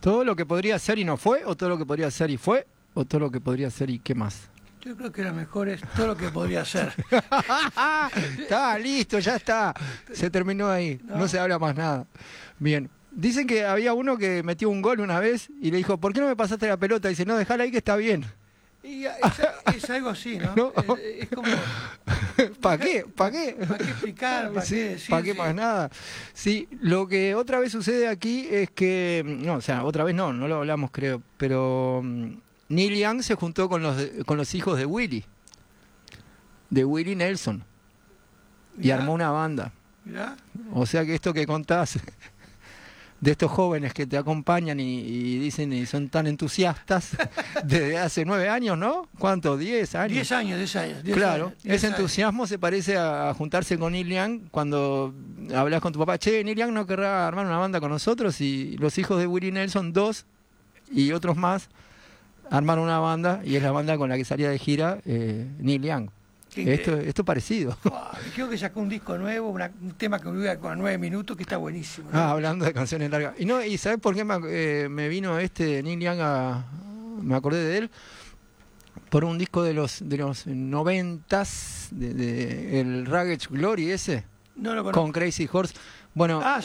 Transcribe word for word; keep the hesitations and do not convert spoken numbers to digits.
¿Todo lo que podría ser y no fue? ¿O todo lo que podría ser y fue? ¿O todo lo que podría ser y qué más? Yo creo que lo mejor es todo lo que podría ser. Está, listo, ya está. Se terminó ahí. No. no se habla más nada. Bien. Dicen que había uno que metió un gol una vez y le dijo, ¿por qué no me pasaste la pelota? Y dice, no, dejala ahí que está bien. Y es, es algo así, ¿no? ¿No? Es, es como... ¿Para qué? ¿Para qué? ¿Para qué explicar? ¿Para sí, qué decir? ¿Para qué Sí. más nada? Sí, lo que otra vez sucede aquí es que... No, o sea, otra vez no, no lo hablamos creo, pero Neil Young se juntó con los, con los hijos de Willie, de Willie Nelson, Mirá, y armó una banda. Mirá. O sea que esto que contás... de estos jóvenes que te acompañan y, y dicen y son tan entusiastas desde hace nueve años, ¿no? ¿Cuánto? ¿Diez años? Diez años, diez años. Diez claro, años, diez ese años. entusiasmo se parece a, a juntarse con Neil Young cuando hablas con tu papá, che, Neil Young no querrá armar una banda con nosotros, y los hijos de Willie Nelson, dos y otros más, armaron una banda y es la banda con la que salía de gira eh, Neil Young. Esto, esto es parecido. Wow, creo que sacó un disco nuevo, una, un tema que dura con nueve minutos, que está buenísimo, ¿no? Ah, hablando de canciones largas. Y no, y ¿sabes por qué me, eh, me vino este Neil Young a, me acordé de él? Por un disco de los de los noventas, de, de el Ragged Glory ese, No lo conozco. con Crazy Horse. Bueno, Ah,